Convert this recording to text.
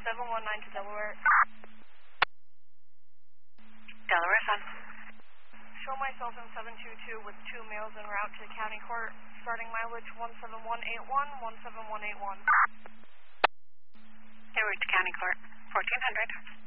719 to Delaware. Delaware, son. Show myself in 722 with 2 males en route to County Court, starting mileage 17181, 17181. En route to County Court, 1400.